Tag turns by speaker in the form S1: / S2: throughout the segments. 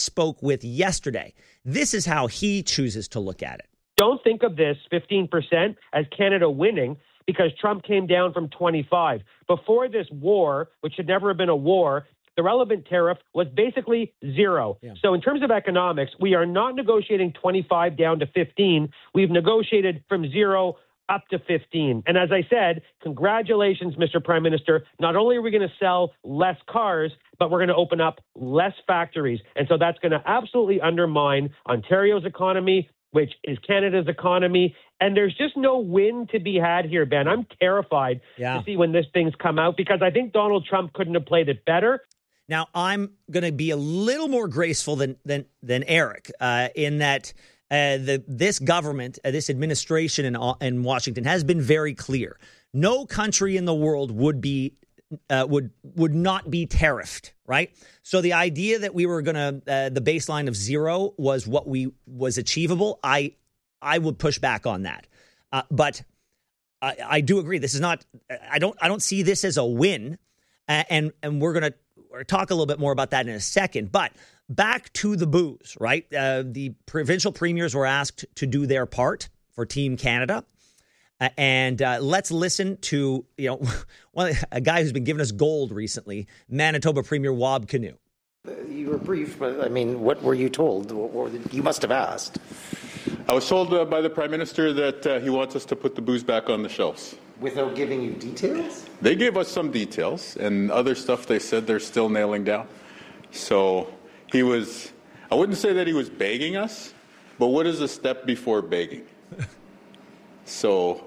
S1: spoke with yesterday. This is how he chooses to look at it.
S2: Don't think of this 15% as Canada winning because Trump came down from 25. Before this war, which should never have been a war, the relevant tariff was basically zero. Yeah. So in terms of economics, we are not negotiating 25 down to 15. We've negotiated from zero up to 15. And as I said, congratulations, Mr. Prime Minister. Not only are we going to sell less cars, but we're going to open up less factories. And so that's going to absolutely undermine Ontario's economy, which is Canada's economy. And there's just no win to be had here, Ben. I'm terrified to see when this thing's come out because I think Donald Trump couldn't have played it better.
S1: Now, I'm going to be a little more graceful than Eric in that this government, this administration in Washington has been very clear. No country in the world would not be tariffed, right? So the idea that we were going to the baseline of zero was what was achievable. I would push back on that, but I do agree. This is not. I don't see this as a win, and we're going to talk a little bit more about that in a second. But back to the booze, right? The provincial premiers were asked to do their part for Team Canada. And let's listen to, a guy who's been giving us gold recently, Manitoba Premier Wab Kinew.
S3: You were briefed, but I mean, what were you told? You must have asked.
S4: I was told by the Prime Minister that he wants us to put the booze back on the shelves.
S3: Without giving you details?
S4: They gave us some details, and other stuff they said they're still nailing down. So I wouldn't say that he was begging us, but what is a step before begging? So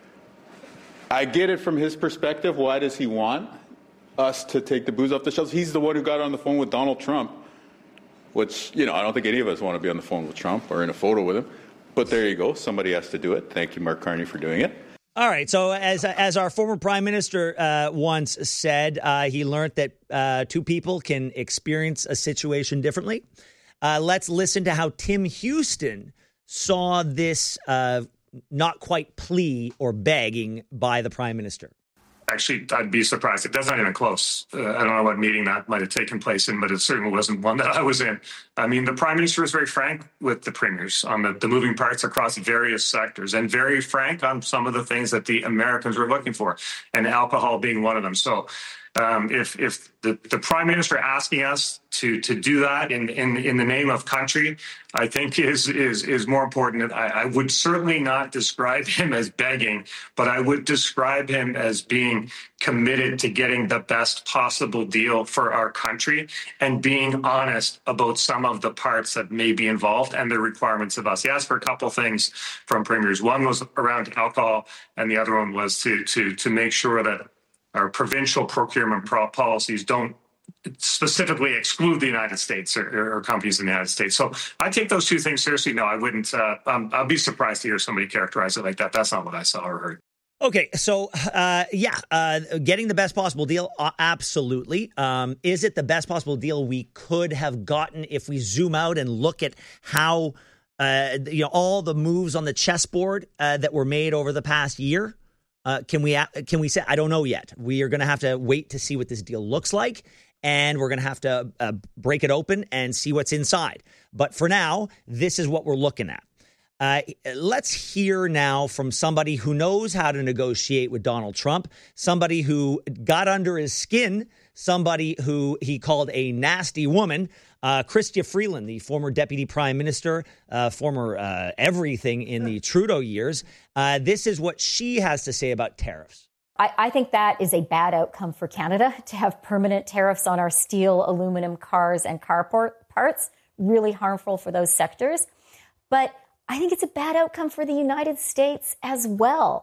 S4: I get it from his perspective. Why does he want us to take the booze off the shelves? He's the one who got on the phone with Donald Trump, which, I don't think any of us want to be on the phone with Trump or in a photo with him. But there you go. Somebody has to do it. Thank you, Mark Carney, for doing it.
S1: All right. So as our former prime minister once said, he learned that two people can experience a situation differently. Let's listen to how Tim Houston saw this not quite plea or begging by the prime minister.
S5: Actually, I'd be surprised. That's not even close. I don't know what meeting that might have taken place in, but it certainly wasn't one that I was in. I mean, the prime minister was very frank with the premiers on the moving parts across various sectors and very frank on some of the things that the Americans were looking for, and alcohol being one of them. So if the prime minister asking us to do that in the name of country, I think is more important. I would certainly not describe him as begging, but I would describe him as being committed to getting the best possible deal for our country and being honest about some of the parts that may be involved and the requirements of us. He asked for a couple of things from premiers. One was around alcohol, and the other one was to make sure that our provincial procurement policies don't specifically exclude the United States or companies in the United States. So I take those two things seriously. No, I wouldn't. I'll be surprised to hear somebody characterize it like that. That's not what I saw or heard.
S1: Okay, so getting the best possible deal, absolutely. Is it the best possible deal we could have gotten if we zoom out and look at how all the moves on the chessboard that were made over the past year? Can we say, I don't know yet. We are going to have to wait to see what this deal looks like, and we're going to have to break it open and see what's inside. But for now, this is what we're looking at. Let's hear now from somebody who knows how to negotiate with Donald Trump, somebody who got under his skin, somebody who he called a nasty woman, Chrystia Freeland, the former deputy prime minister, former everything in the Trudeau years. This is what she has to say about tariffs.
S6: I think that is a bad outcome for Canada to have permanent tariffs on our steel, aluminum, cars, and car parts. Really harmful for those sectors. But I think it's a bad outcome for the United States as well.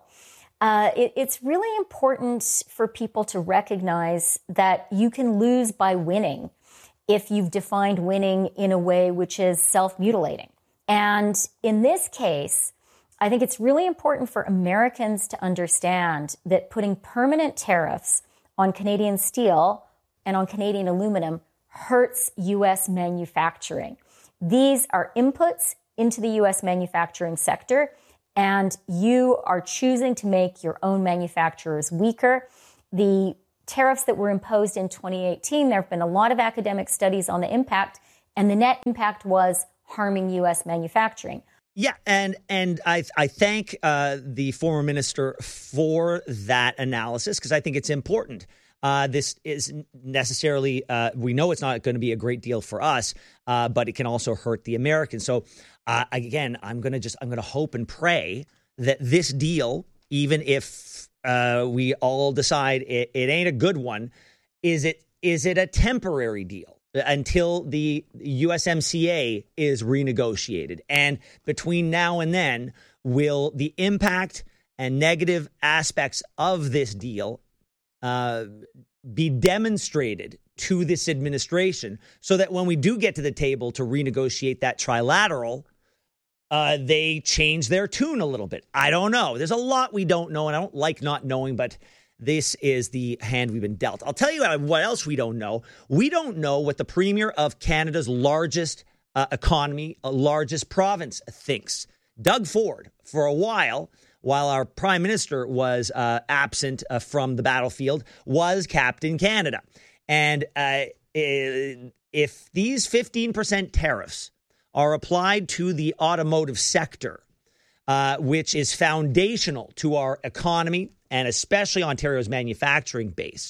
S6: It's really important for people to recognize that you can lose by winning if you've defined winning in a way which is self-mutilating. And in this case, I think it's really important for Americans to understand that putting permanent tariffs on Canadian steel and on Canadian aluminum hurts U.S. manufacturing. These are inputs into the U.S. manufacturing sector, and you are choosing to make your own manufacturers weaker. The tariffs that were imposed in 2018, there have been a lot of academic studies on the impact, And the net impact was harming U.S. manufacturing.
S1: Yeah, and I thank the former minister for that analysis because I think it's important. This is necessarily, we know it's not going to be a great deal for us, but it can also hurt the Americans. So again, I'm going to hope and pray that this deal, even if we all decide it ain't a good one, is it a temporary deal until the USMCA is renegotiated? And between now and then, will the impact and negative aspects of this deal be demonstrated to this administration so that when we do get to the table to renegotiate that trilateral, they change their tune a little bit? I don't know. There's a lot we don't know, and I don't like not knowing, but this is the hand we've been dealt. I'll tell you what else we don't know. We don't know what the premier of Canada's largest economy, largest province thinks. Doug Ford, for a while our prime minister was absent from the battlefield, was Captain Canada. And if these 15% tariffs are applied to the automotive sector, which is foundational to our economy and especially Ontario's manufacturing base,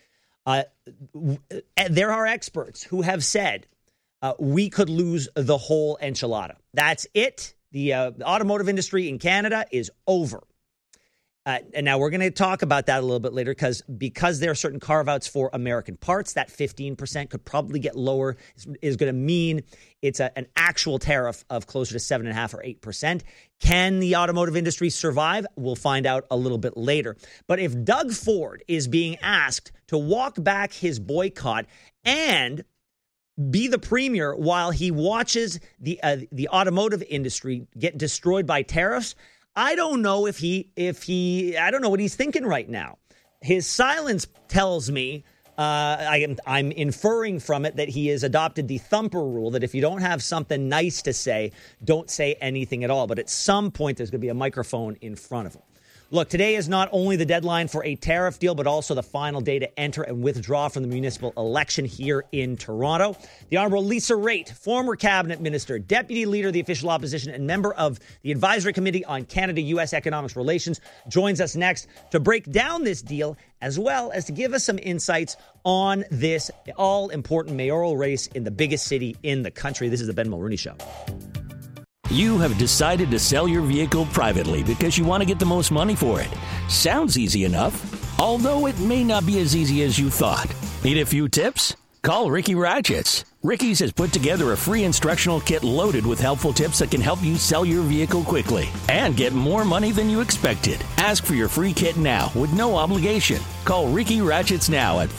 S1: there are experts who have said we could lose the whole enchilada. That's it. The automotive industry in Canada is over. And now we're going to talk about that a little bit later because there are certain carve-outs for American parts. That 15% could probably get lower, is going to mean it's an actual tariff of closer to 7.5% or 8%. Can the automotive industry survive? We'll find out a little bit later. But if Doug Ford is being asked to walk back his boycott and be the premier while he watches the automotive industry get destroyed by tariffs, I don't know I don't know what he's thinking right now. His silence tells me, I'm inferring from it that he has adopted the thumper rule, that if you don't have something nice to say, don't say anything at all. But at some point, there's going to be a microphone in front of him. Look, today is not only the deadline for a tariff deal, but also the final day to enter and withdraw from the municipal election here in Toronto. The Honourable Lisa Raitt, former cabinet minister, deputy leader of the official opposition, and member of the Advisory Committee on Canada-U.S. Economic Relations, joins us next to break down this deal, as well as to give us some insights on this all-important mayoral race in the biggest city in the country. This is the Ben Mulroney Show.
S7: You have decided to sell your vehicle privately because you want to get the most money for it. Sounds easy enough, although it may not be as easy as you thought. Need a few tips? Call Ricky Ratchets. Ricky's has put together a free instructional kit loaded with helpful tips that can help you sell your vehicle quickly and get more money than you expected. Ask for your free kit now with no obligation. Call Ricky Ratchets now at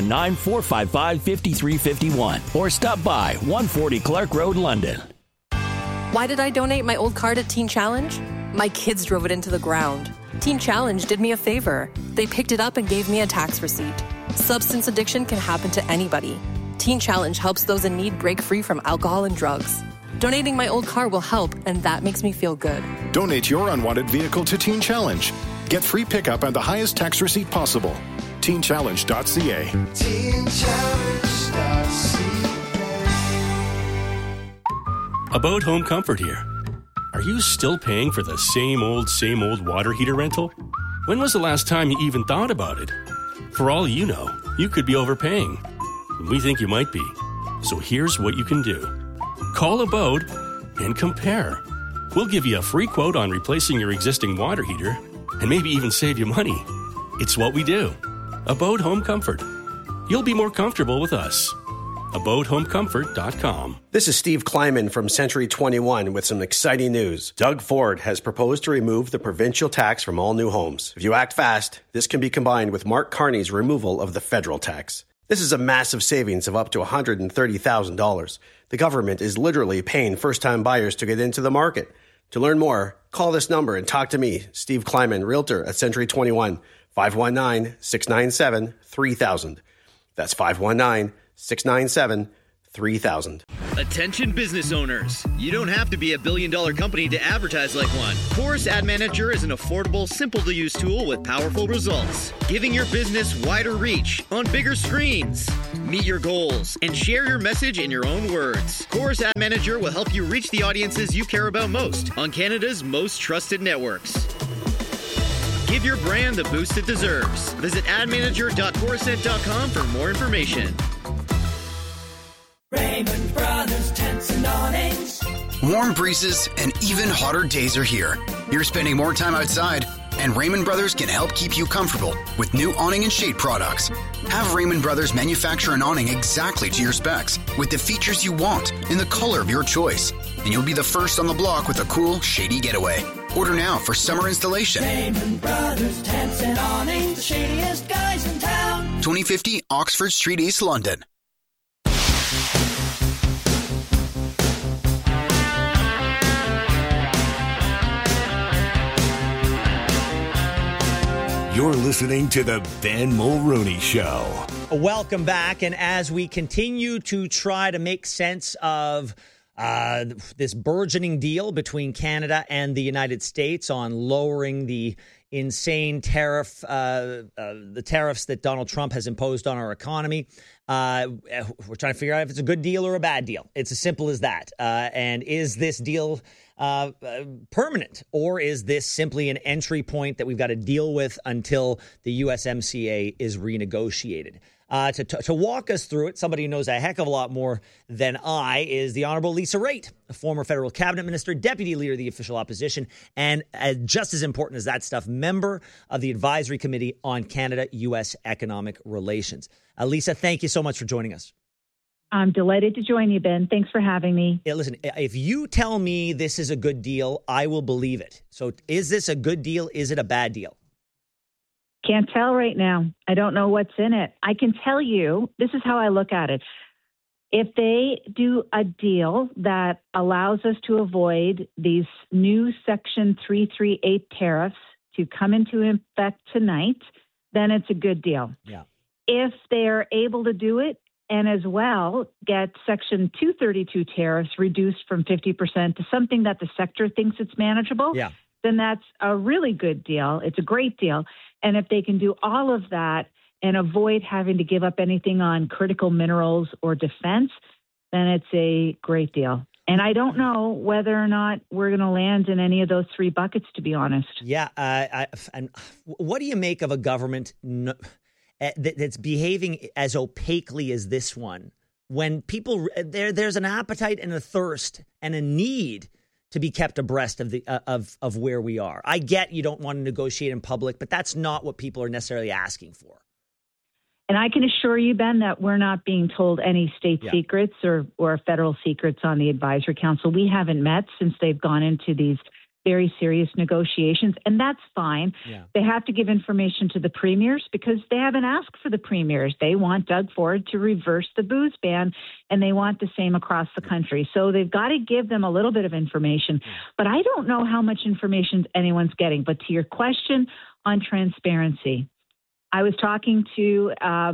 S7: 519-455-5351 or stop by 140 Clark Road, London.
S8: Why did I donate my old car to Teen Challenge? My kids drove it into the ground. Teen Challenge did me a favor. They picked it up and gave me a tax receipt. Substance addiction can happen to anybody. Teen Challenge helps those in need break free from alcohol and drugs. Donating my old car will help, and that makes me feel good.
S9: Donate your unwanted vehicle to Teen Challenge. Get free pickup and the highest tax receipt possible. TeenChallenge.ca. TeenChallenge.ca.
S10: About Home Comfort here. Are you still paying for the same old water heater rental? When was the last time you even thought about it? For all you know, you could be overpaying. We think you might be. So here's what you can do. Call Abode and compare. We'll give you a free quote on replacing your existing water heater and maybe even save you money. It's what we do. Abode Home Comfort. You'll be more comfortable with us. AbodeHomeComfort.com.
S11: This is Steve Kleiman from Century 21 with some exciting news. Doug Ford has proposed to remove the provincial tax from all new homes. If you act fast, this can be combined with Mark Carney's removal of the federal tax. This is a massive savings of up to $130,000. The government is literally paying first-time buyers to get into the market. To learn more, call this number and talk to me, Steve Kleiman, Realtor at Century 21, 519-697-3000. That's 519-697-3000.
S12: Attention business owners. You don't have to be a billion-dollar company to advertise like one. Chorus Ad Manager is an affordable, simple-to-use tool with powerful results, giving your business wider reach on bigger screens. Meet your goals and share your message in your own words. Chorus Ad Manager will help you reach the audiences you care about most on Canada's most trusted networks. Give your brand the boost it deserves. Visit admanager.corusent.com for more information.
S13: Raymond Brothers Tents and Awnings.
S14: Warm breezes and even hotter days are here. You're spending more time outside, and Raymond Brothers can help keep you comfortable with new awning and shade products. Have Raymond Brothers manufacture an awning exactly to your specs with the features you want in the color of your choice, and you'll be the first on the block with a cool, shady getaway. Order now for summer installation.
S13: Raymond Brothers Tents and Awnings, the shadiest guys in town.
S14: 2050 Oxford Street, East London.
S15: You're listening to the Ben Mulroney Show.
S1: Welcome back. And as we continue to try to make sense of this burgeoning deal between Canada and the United States on lowering the insane the tariffs that Donald Trump has imposed on our economy, we're trying to figure out if it's a good deal or a bad deal. It's as simple as that. And is this deal permanent, or is this simply an entry point that we've got to deal with until the USMCA is renegotiated? To walk us through it, somebody who knows a heck of a lot more than I is the Honourable Lisa Raitt, a former federal cabinet minister, deputy leader of the official opposition, and just as important as that stuff, member of the Advisory Committee on Canada-U.S. Economic Relations. Lisa, thank you so much for joining us.
S16: I'm delighted to join you, Ben. Thanks for having me.
S1: Yeah, listen, if you tell me this is a good deal, I will believe it. So is this a good deal? Is it a bad deal?
S16: Can't tell right now. I don't know what's in it. I can tell you, this is how I look at it. If they do a deal that allows us to avoid these new Section 338 tariffs to come into effect tonight, then it's a good deal.
S1: Yeah.
S16: If they're able to do it, and as well get Section 232 tariffs reduced from 50% to something that the sector thinks it's manageable, then that's a really good deal. It's a great deal. And if they can do all of that and avoid having to give up anything on critical minerals or defense, then it's a great deal. And I don't know whether or not we're going to land in any of those three buckets, to be honest.
S1: Yeah. And what do you make of a government that's behaving as opaquely as this one, when people there's an appetite and a thirst and a need to be kept abreast of the of where we are? I get you don't want to negotiate in public, but that's not what people are necessarily asking for.
S16: And I can assure you, Ben, that we're not being told any state secrets or federal secrets on the Advisory Council. We haven't met since they've gone into these very serious negotiations, and that's fine. Yeah. They have to give information to the premiers because they haven't asked for the premiers. They want Doug Ford to reverse the booze ban, and they want the same across the country. So they've got to give them a little bit of information. But I don't know how much information anyone's getting. But to your question on transparency, I was talking to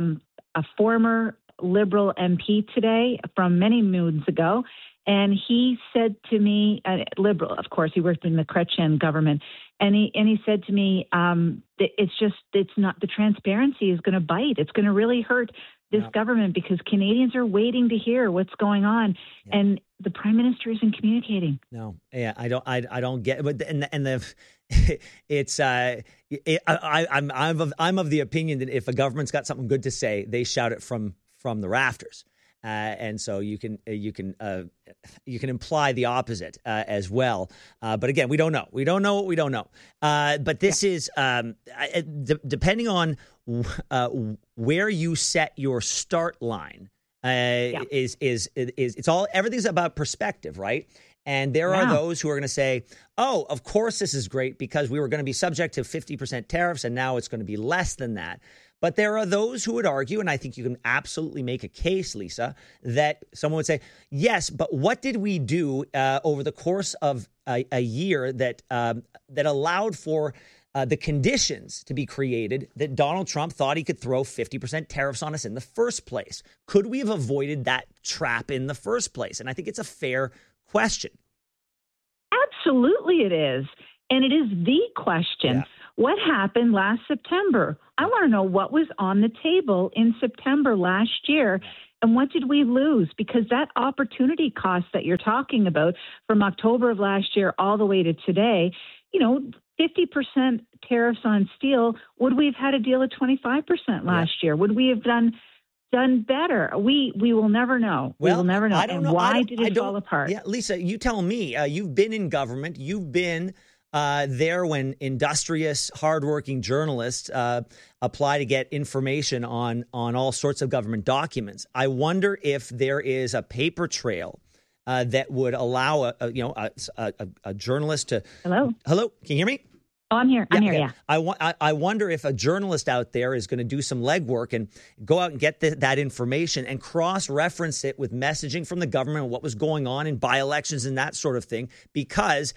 S16: a former Liberal MP today from many moons ago, and he said to me, Liberal, of course, he worked in the Chrétien government, and he said to me, it's not, the transparency is going to bite. It's going to really hurt this government because Canadians are waiting to hear what's going on, and the Prime Minister isn't communicating.
S1: No, yeah, I don't get, but it's I'm of the opinion that if a government's got something good to say, they shout it from the rafters. And so you can imply the opposite as well. But again, we don't know. We don't know what we don't know. But this is depending on where you set your start line. Is it's all, everything's about perspective, right? And there are those who are going to say, oh, of course this is great because we were going to be subject to 50% tariffs and now it's going to be less than that. But there are those who would argue, and I think you can absolutely make a case, Lisa, that someone would say, yes, but what did we do over the course of a year that allowed for the conditions to be created that Donald Trump thought he could throw 50% tariffs on us in the first place? Could we have avoided that trap in the first place? And I think it's a fair question.
S16: Absolutely it is. And it is the question. What happened last September? I want to know what was on the table in September last year. And what did we lose? Because that opportunity cost that you're talking about from October of last year all the way to today, 50% tariffs on steel, would we have had a deal at 25% last year? Would we have done better? We will never know.
S1: Well,
S16: we will never know.
S1: I don't know.
S16: Why did it fall apart?
S1: Yeah, Lisa, you tell me. You've been in government. You've been there when industrious, hardworking journalists apply to get information on all sorts of government documents. I wonder if there is a paper trail that would allow a journalist to.
S16: Hello,
S1: can you hear me?
S16: Oh, I'm here. I'm here. Yeah.
S1: I wonder if a journalist out there is going to do some legwork and go out and get that information and cross-reference it with messaging from the government and what was going on in by-elections and that sort of thing. Because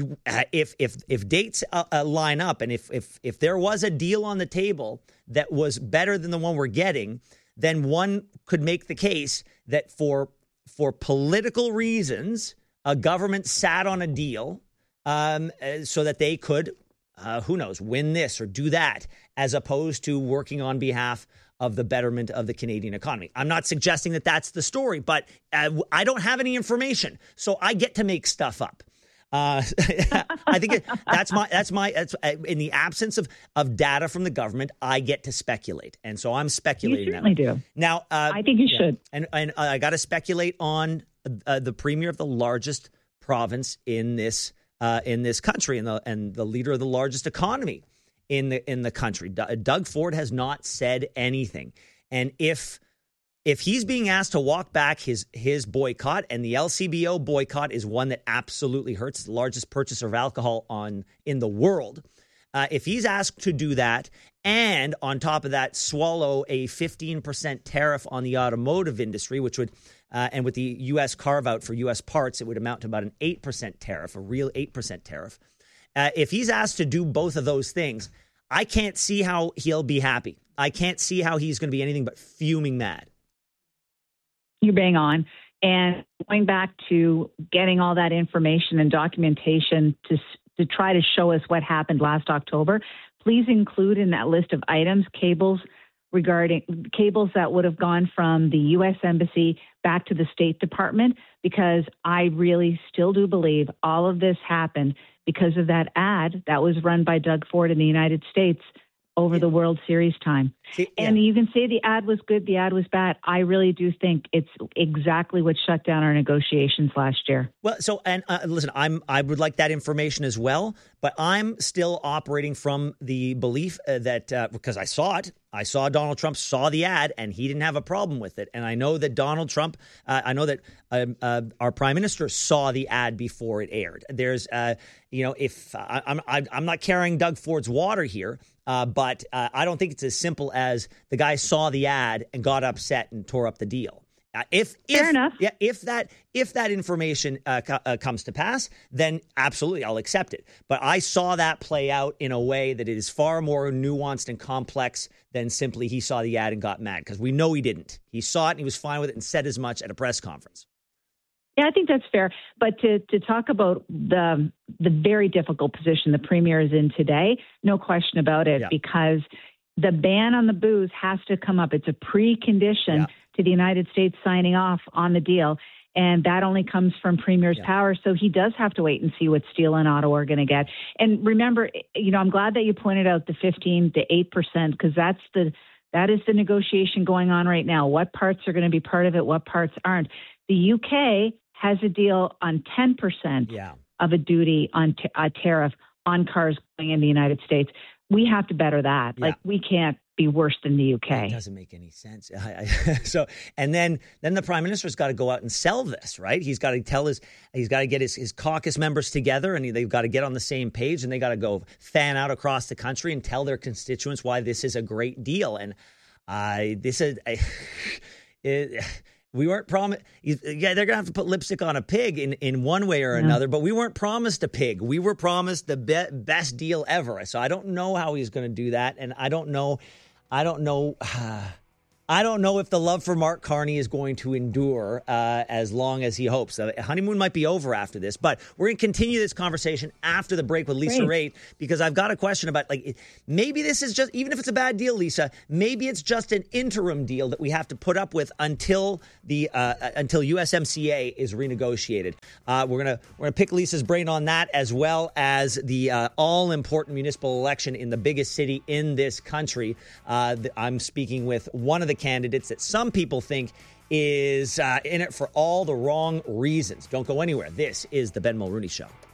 S1: if dates line up and if there was a deal on the table that was better than the one we're getting, then one could make the case that for political reasons, a government sat on a deal so that they could. Who knows, win this or do that, as opposed to working on behalf of the betterment of the Canadian economy. I'm not suggesting that that's the story, but I don't have any information, so I get to make stuff up. I think that's in the absence of data from the government, I get to speculate, and so I'm speculating.
S16: You certainly do.
S1: Now,
S16: I think you should,
S1: and I got to speculate on the premier of the largest province in this country and the leader of the largest economy in the country. Doug Ford has not said anything. And if he's being asked to walk back his boycott, and the LCBO boycott is one that absolutely hurts, the largest purchaser of alcohol in the world. If he's asked to do that, and on top of that, swallow a 15% tariff on the automotive industry, which would and with the U.S. carve-out for U.S. parts, it would amount to about an 8% tariff, a real 8% tariff. If he's asked to do both of those things, I can't see how he'll be happy. I can't see how he's going to be anything but fuming mad.
S16: You're bang on. And going back to getting all that information and documentation to try to show us what happened last October, please include in that list of items cables that would have gone from the U.S. Embassy back to the State Department, because I really still do believe all of this happened because of that ad that was run by Doug Ford in the United States over the World Series time. And you can say the ad was good, the ad was bad. I really do think it's exactly what shut down our negotiations last year.
S1: Well, so, and listen, I would like that information as well, but I'm still operating from the belief that, because I saw Donald Trump saw the ad and he didn't have a problem with it. And I know that Donald Trump, I know that our prime minister saw the ad before it aired. There's, if I'm not carrying Doug Ford's water here, but I don't think it's as simple as the guy saw the ad and got upset and tore up the deal. Fair enough. Yeah, if that information comes to pass, then absolutely I'll accept it. But I saw that play out in a way that it is far more nuanced and complex than simply he saw the ad and got mad, because we know he didn't. He saw it and he was fine with it and said as much at a press conference.
S16: Yeah, I think that's fair. But to talk about the very difficult position the premier is in today, no question about it, because the ban on the booze has to come up. It's a precondition to the United States signing off on the deal. And that only comes from Premier's power. So he does have to wait and see what steel and auto are going to get. And remember, I'm glad that you pointed out the 15 to 8%, because that is the negotiation going on right now. What parts are going to be part of it? What parts aren't? The UK has a deal on 10% of a duty on a tariff on cars going in the United States. We have to better that. Yeah. Like, we can't be worse than the UK.
S1: It doesn't make any sense. So, and then the prime minister's got to go out and sell this, right? He's got to get his caucus members together, and they've got to get on the same page, and they got to go fan out across the country and tell their constituents why this is a great deal. And we weren't promised. Yeah, they're gonna have to put lipstick on a pig in one way or another. But we weren't promised a pig. We were promised the best deal ever. So I don't know how he's going to do that, and I don't know. I don't know if the love for Mark Carney is going to endure as long as he hopes. The honeymoon might be over after this, but we're going to continue this conversation after the break with Lisa Raitt, because I've got a question about, like, maybe this is just, even if it's a bad deal, Lisa, maybe it's just an interim deal that we have to put up with until the until USMCA is renegotiated. We're gonna pick Lisa's brain on that, as well as the all important municipal election in the biggest city in this country. I'm speaking with one of the candidates that some people think is in it for all the wrong reasons. Don't go anywhere. This is the Ben Mulrooney Show.